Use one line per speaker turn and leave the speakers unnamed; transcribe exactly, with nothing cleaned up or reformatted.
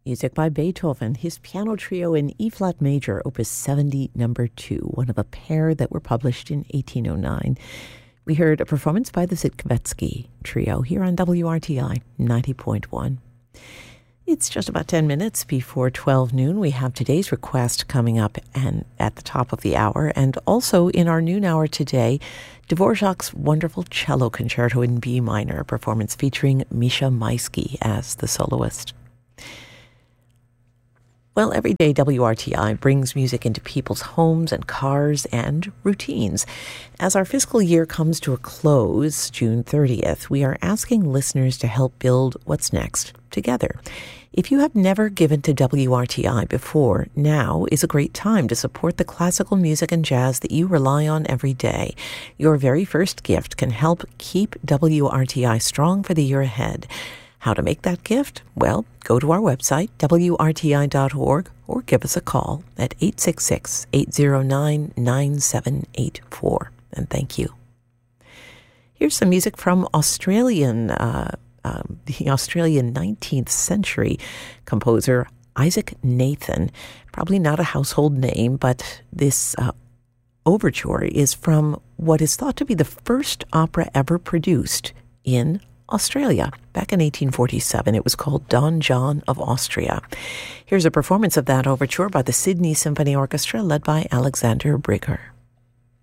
Music by Beethoven, his piano trio in E-flat major, opus seventy, number two, one of a pair that were published in eighteen oh nine. We heard a performance by the Sitkovetsky Trio here on W R T I ninety point one. It's just about ten minutes before twelve noon. We have today's request coming up and at the top of the hour, and also in our noon hour today, Dvorak's wonderful cello concerto in B minor, a performance featuring Misha Maisky as the soloist. Well, every day W R T I brings music into people's homes and cars and routines. As our fiscal year comes to a close, June thirtieth, we are asking listeners to help build what's next together. If you have never given to W R T I before, now is a great time to support the classical music and jazz that you rely on every day. Your very first gift can help keep W R T I strong for the year ahead. How to make that gift? Well, go to our website, W R T I dot org, or give us a call at eight six six, eight zero nine, nine seven eight four. And thank you. Here's some music from Australian, uh, um, the Australian nineteenth century composer Isaac Nathan. Probably not a household name, but this uh, overture is from what is thought to be the first opera ever produced in Australia. Back in eighteen forty-seven, it was called Don John of Austria. Here's a performance of that overture by the Sydney Symphony Orchestra led by Alexander Brigger.